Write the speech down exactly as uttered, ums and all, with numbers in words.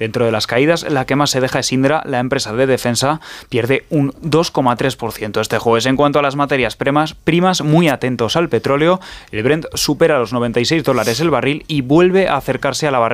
Dentro de las caídas, la que más se deja es Indra, la empresa de defensa, pierde un dos coma tres por ciento este jueves. En cuanto a las materias primas, primas muy atentos al petróleo, el Brent supera los noventa y seis dólares el barril y vuelve a acercarse a la barrera